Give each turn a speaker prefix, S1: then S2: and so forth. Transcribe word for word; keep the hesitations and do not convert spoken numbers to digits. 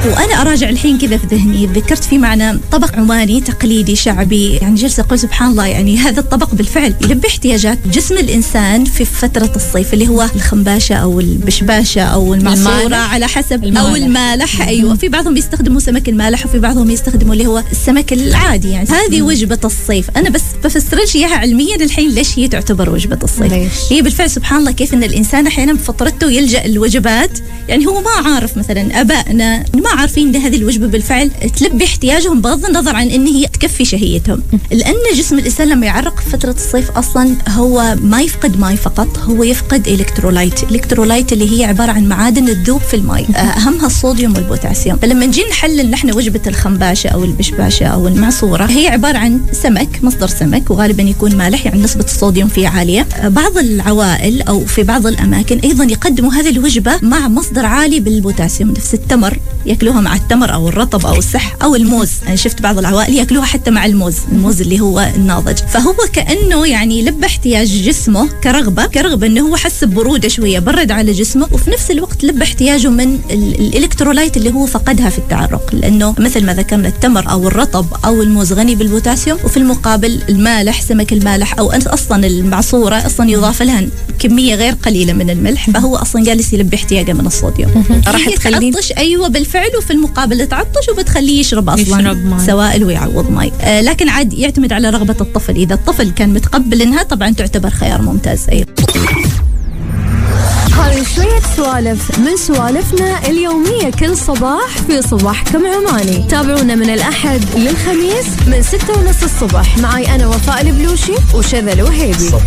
S1: وأنا أراجع الحين كذا في ذهني ذكرت في معنى طبق عماني تقليدي شعبي، يعني جلسة أقول سبحان الله، يعني هذا الطبق بالفعل يلبي احتياجات جسم الإنسان في فترة الصيف، اللي هو الخنباشة أو البشباشة أو المعصورة على حسب المالح. أو المالح. أيوة، في بعضهم يستخدموا سمك المالح وفي بعضهم يستخدموا اللي هو السمك العادي. يعني هذه وجبة الصيف. أنا بس بفسرش إياها علميا الحين ليش هي تعتبر وجبة الصيف. ليش؟ هي بالفعل سبحان الله كيف إن الإنسان أحيانا بفطرته يلجأ الوجبات، يعني هو ما عارف مثلا أبائنا ما عارفين إن هذه الوجبة بالفعل تلبي احتياجهم بغض النظر عن إن هي تكفي شهيتهم. لأن جسم الإنسان لما يعرق في فترة الصيف أصلا هو ما يفقد ماء فقط، هو يفقد إلكترولايت. إلكترولايت اللي هي عبارة عن معادن تذوب في الماء، أهمها الصوديوم والبوتاسيوم. فلما نجي نحلل نحن وجبة الخنباشة أو البشباشة أو المعصورة، هي عبارة عن سمك، مصدر سمك، وغالبا يكون مالح، يعني نسبة الصوديوم فيه عالية. بعض العوائل أو في بعض الأماكن أيضا يقدموا هذه الوجبة مع مصدر عالي بالبوتاسيوم، نفس التمر يأكلوها مع التمر أو الرطب أو السح أو الموز. أنا شفت بعض العوائل يأكلوها حتى مع الموز، الموز اللي هو الناضج. فهو كأنه يعني لبى احتياج جسمه كرغبة كرغبة إنه هو حس ببرودة شوية، برد على جسمه، وفي نفس الوقت لبى احتياجه من الإلكترولايت اللي هو فقدها في التعرق، لأنه مثل ما ذكرنا التمر أو الرطب أو الموز غني بالبوتاسيوم، وفي المقابل المالح سمك المالح أو أصلا المعصورة أصلا يضاف لها كمية غير قليلة من الملح، فهو أصلا جالس يلبي احتياجه من الصوديوم. راح تخليه تعطش. أيوة بالفعل، وفي المقابل تعطش وبتخليه يشرب أصلا يشرب سوائل ويعوض ماء. آه لكن عاد يعتمد على رغبة الطفل. إذا الطفل كان متقبل إنها طبعا تعتبر خيار ممتاز. أيوة.
S2: هذه شوية سوالف من سوالفنا اليومية كل صباح في صباحكم عماني. تابعونا من الأحد للخميس من ستة ونص الصبح معي أنا وفاء البلوشي وشذى الوهيبي.